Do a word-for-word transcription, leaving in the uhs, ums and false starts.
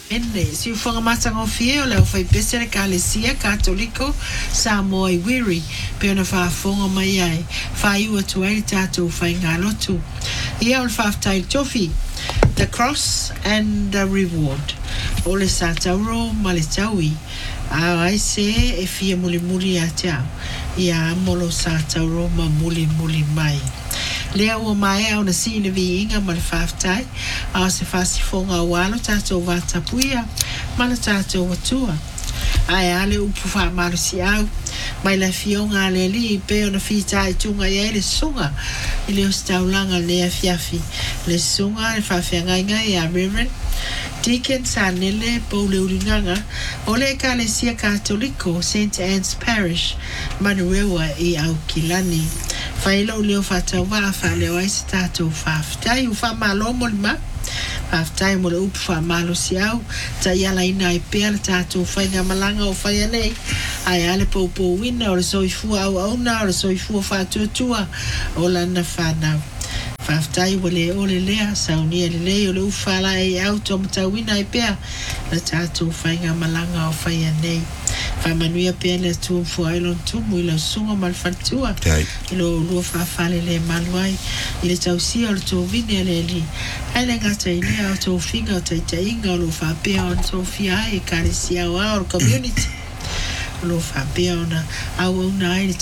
Ene, si ufonga matanga o fie o leo fai pese le kalesia katoliko sa moa i wiri pe ona whaafonga mai ai whai ua tuai tātou whai ngā lotu. Ia o le whaftai tofi, the cross and the reward. O le sa tauro ma le taui a ai se e fia muli muli a teau ia molo sa tauro ma muli muli mai. Lea ua mai au na si le vi inga ma le whaftai a se whasifonga walo tātou watapuia ma le tātou watua. Ai ale upu wha maru si au mai la fionga le li pe ona fita i tunga ia le sunga i le ostaulanga lea fiafi le sunga le whawhiangainga i a Reverend Deacon Sanele Paule Uringanga o le Ekalesia Katoliko Saint Anne's Parish Manurewa i au Kilani. Whaila o leo whatau waa wha leo aise tātou whaftai u wha malo mo lima whaftai mo le upu wha malo si au ta iala ina i pēr tātou whainga malanga o whaia nei ai ale pou pou wina o le soifua au auna o le soifua whatuatua o lana whanau. Whaftai wa le ole lea saunia le lei o le ufala e au tomata wina i pēr na tātou whainga malanga o whaia nei. Whamanuia pēr le tuum fuailon tumu i lau sunga malfantua i lo lua whawhale le manuai i le tausia o le tō vine le li ai le ngata i lea o tō whinga o taita inga o lo whapea o tō fia e karisia o a o community o lo whapea o na au au na ai